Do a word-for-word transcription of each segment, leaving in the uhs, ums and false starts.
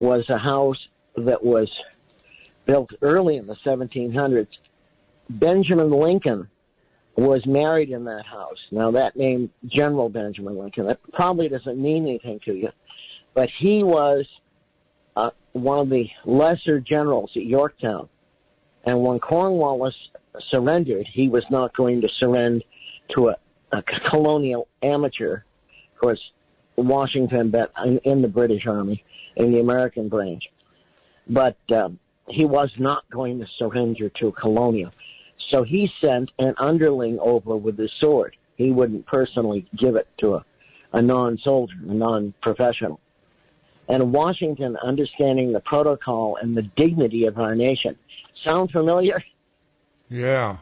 was a house that was built early in the seventeen hundreds. Benjamin Lincoln was married in that house. Now, that name, General Benjamin Lincoln, that probably doesn't mean anything to you, but he was uh, one of the lesser generals at Yorktown. And when Cornwallis surrendered, he was not going to surrender to a, a colonial amateur. Of course, Washington, but in the British Army, in the American branch. But um, he was not going to surrender to a colonial. So he sent an underling over with his sword. He wouldn't personally give it to a, a non-soldier, a non-professional. And Washington, understanding the protocol and the dignity of our nation. Sound familiar? Yeah.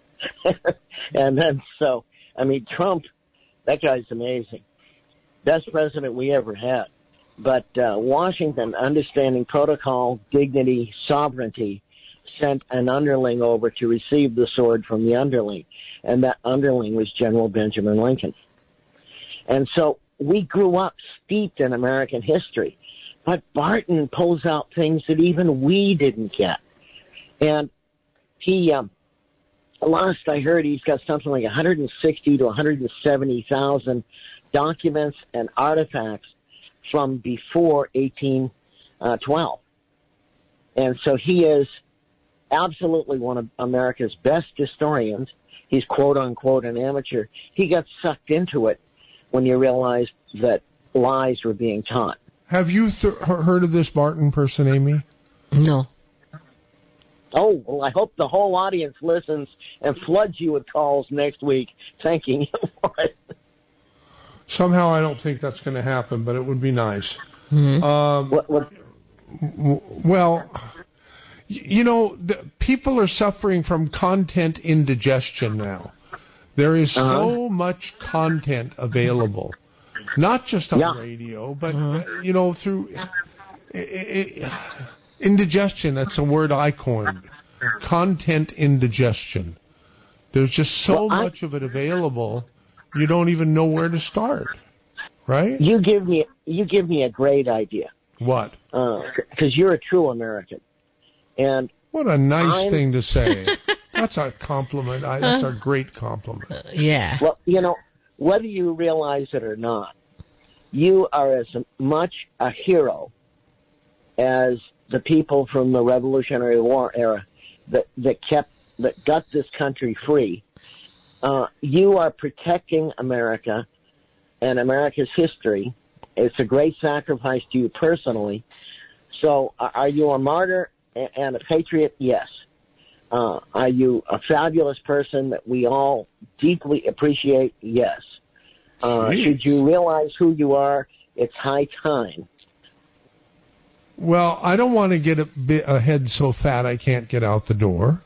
And then so, I mean, Trump, that guy's amazing. Best president we ever had. But uh, Washington, understanding protocol, dignity, sovereignty, sent an underling over to receive the sword from the underling. And that underling was General Benjamin Lincoln. And so we grew up steeped in American history. But Barton pulls out things that even we didn't get. And he, um, last I heard, he's got something like one hundred sixty to one hundred seventy thousand documents and artifacts from before eighteen twelve. And so he is absolutely one of America's best historians. He's quote-unquote an amateur. He got sucked into it when you realized that lies were being taught. Have you th- heard of this Barton person, Amy? No. Oh, well, I hope the whole audience listens and floods you with calls next week thanking you for it. Somehow I don't think that's going to happen, but it would be nice. Mm-hmm. Um, what, what? W- well, you know, the, people are suffering from content indigestion now. There is uh-huh. so much content available, not just on yeah. radio, but, uh, you know, through it, it, indigestion. That's a word I coined. Content indigestion. There's just so well, much I, of it available, you don't even know where to start, right? You give me you give me a great idea. What? Because uh, you're a true American, and what a nice I'm, thing to say. That's a compliment. I, that's a great compliment. Uh, yeah. Well, you know, whether you realize it or not, you are as much a hero as the people from the Revolutionary War era that that kept that got this country free. Uh, you are protecting America and America's history. It's a great sacrifice to you personally. So, uh, are you a martyr and a patriot? Yes. Uh, are you a fabulous person that we all deeply appreciate? Yes. Uh, should you realize who you are? It's high time. Well, I don't want to get a, bit, a head so fat I can't get out the door.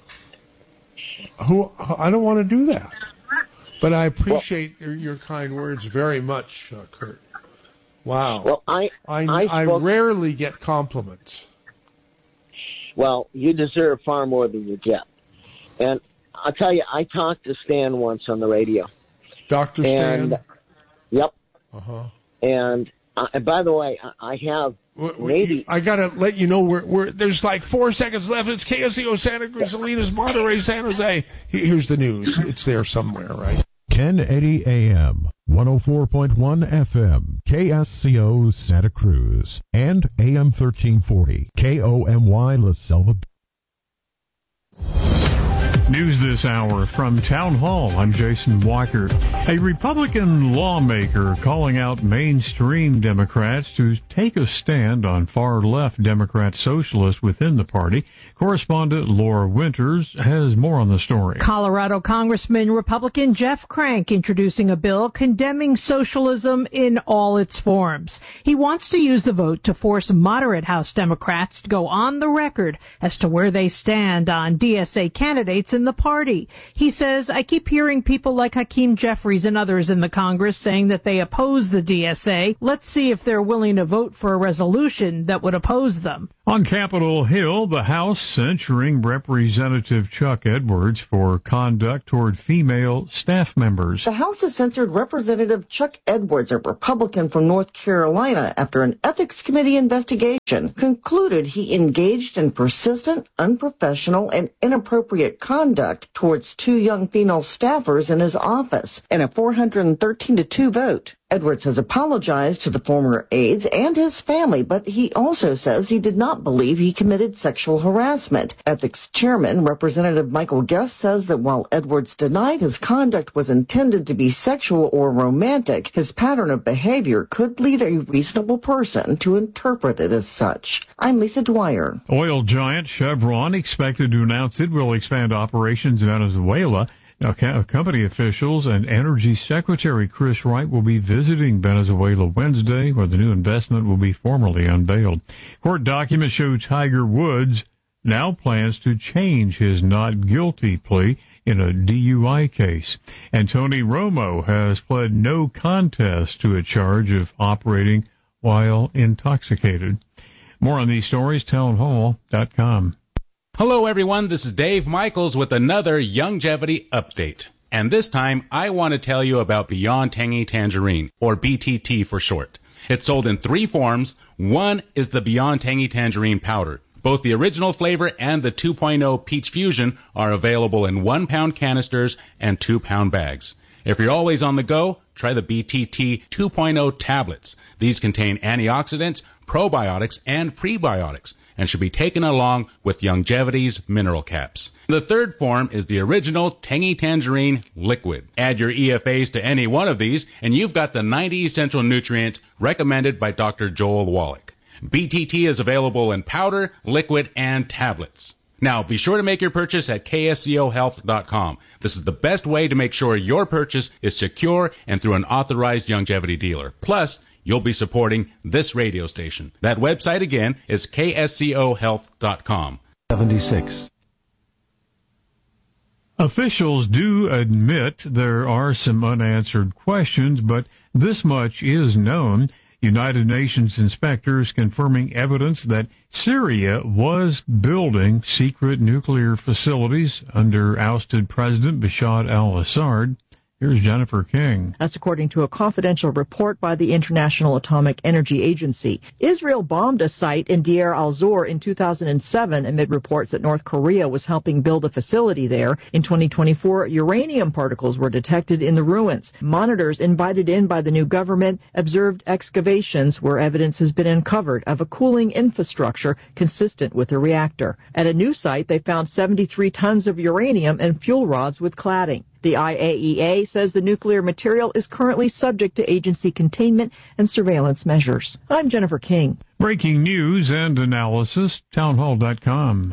Who I don't want to do that. But I appreciate well, your, your kind words very much, uh, Kurt. Wow. Well, I I, I, I spoke, rarely get compliments. Well, you deserve far more than you get. And I'll tell you, I talked to Stan once on the radio. Doctor Stan? And, yep. Uh-huh. And, uh, and by the way, I, I have what, what, maybe... I got to let you know, we're, we're, there's like four seconds left. It's K S E O Santa Cruz, Salinas, Monterey, San Jose. Here's the news. It's there somewhere, right? ten eighty A M, one oh four point one F M, K S C O Santa Cruz, and A M thirteen forty, K O M Y La Selva. News this hour from Town Hall. I'm Jason Walker. A Republican lawmaker calling out mainstream Democrats to take a stand on far-left Democrat socialists within the party. Correspondent Laura Winters has more on the story. Colorado Congressman Republican Jeff Crank introducing a bill condemning socialism in all its forms. He wants to use the vote to force moderate House Democrats to go on the record as to where they stand on D S A candidates in within the party. He says, I keep hearing people like Hakeem Jeffries and others in the Congress saying that they oppose the D S A. Let's see if they're willing to vote for a resolution that would oppose them. On Capitol Hill, the House censuring Representative Chuck Edwards for conduct toward female staff members. The House has censored Representative Chuck Edwards, a Republican from North Carolina, after an Ethics Committee investigation concluded he engaged in persistent, unprofessional, and inappropriate conduct towards two young female staffers in his office in a four hundred thirteen to two vote. Edwards has apologized to the former aides and his family, but he also says he did not believe he committed sexual harassment. Ethics Chairman Representative Michael Guest says that while Edwards denied his conduct was intended to be sexual or romantic, his pattern of behavior could lead a reasonable person to interpret it as such. I'm Lisa Dwyer. Oil giant Chevron expected to announce it will expand operations in Venezuela. Now, company officials and Energy Secretary Chris Wright will be visiting Venezuela Wednesday, where the new investment will be formally unveiled. Court documents show Tiger Woods now plans to change his not guilty plea in a D U I case. And Tony Romo has pled no contest to a charge of operating while intoxicated. More on these stories, town hall dot com. Hello, everyone. This is Dave Michaels with another Youngevity update. And this time, I want to tell you about Beyond Tangy Tangerine, or B T T for short. It's sold in three forms. One is the Beyond Tangy Tangerine powder. Both the original flavor and the two point oh Peach Fusion are available in one-pound canisters and two-pound bags. If you're always on the go, try the B T T two point oh tablets. These contain antioxidants, probiotics, and prebiotics, and should be taken along with Youngevity's mineral caps. The third form is the original Tangy Tangerine liquid. Add your E F As to any one of these, and you've got the ninety essential nutrients recommended by Doctor Joel Wallach. B T T is available in powder, liquid, and tablets. Now, be sure to make your purchase at K S C O health dot com. This is the best way to make sure your purchase is secure and through an authorized Youngevity dealer. Plus, you'll be supporting this radio station. That website again is K S C O health dot com. seventy-six. Officials do admit there are some unanswered questions, but this much is known. United Nations inspectors confirming evidence that Syria was building secret nuclear facilities under ousted President Bashar al-Assad. Here's Jennifer King. That's according to a confidential report by the International Atomic Energy Agency. Israel bombed a site in Deir al-Zor in two thousand seven amid reports that North Korea was helping build a facility there. In twenty twenty-four, uranium particles were detected in the ruins. Monitors invited in by the new government observed excavations where evidence has been uncovered of a cooling infrastructure consistent with the reactor. At a new site, they found seventy-three tons of uranium and fuel rods with cladding. The I A E A says the nuclear material is currently subject to agency containment and surveillance measures. I'm Jennifer King. Breaking news and analysis, town hall dot com.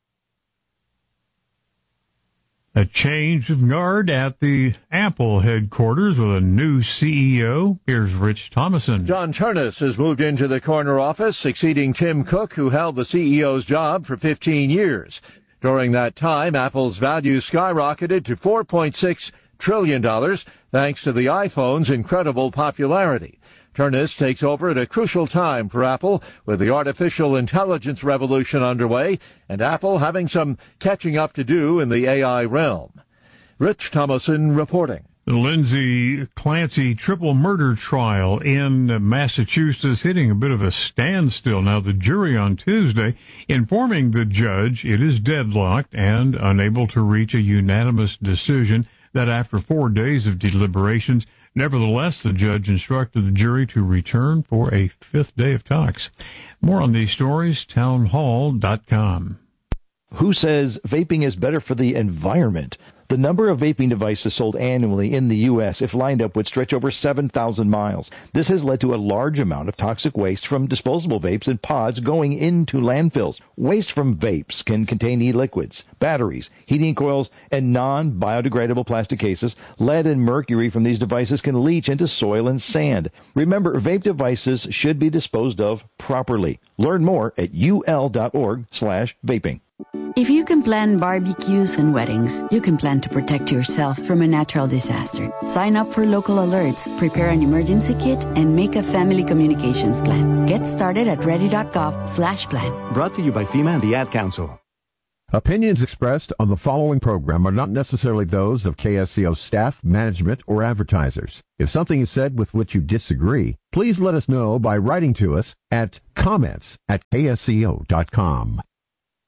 A change of guard at the Apple headquarters with a new C E O. Here's Rich Thomason. John Ternus has moved into the corner office, succeeding Tim Cook, who held the C E O's job for fifteen years. During that time, Apple's value skyrocketed to four point six trillion dollars, thanks to the iPhone's incredible popularity. Ternus takes over at a crucial time for Apple, with the artificial intelligence revolution underway, and Apple having some catching up to do in the A I realm. Rich Thomason reporting. The Lindsay Clancy triple murder trial in Massachusetts hitting a bit of a standstill. Now, the jury on Tuesday informing the judge it is deadlocked and unable to reach a unanimous decision that after four days of deliberations, nevertheless, the judge instructed the jury to return for a fifth day of talks. More on these stories, town hall dot com. Who says vaping is better for the environment? The number of vaping devices sold annually in the U S, if lined up, would stretch over seven thousand miles. This has led to a large amount of toxic waste from disposable vapes and pods going into landfills. Waste from vapes can contain e-liquids, batteries, heating coils, and non-biodegradable plastic cases. Lead and mercury from these devices can leach into soil and sand. Remember, vape devices should be disposed of properly. Learn more at ul dot org slash vaping. If you can plan barbecues and weddings, you can plan to protect yourself from a natural disaster. Sign up for local alerts, prepare an emergency kit, and make a family communications plan. Get started at ready.gov slash plan. Brought to you by FEMA and the Ad Council. Opinions expressed on the following program are not necessarily those of K S C O staff, management, or advertisers. If something is said with which you disagree, please let us know by writing to us at comments at K S C O dot com.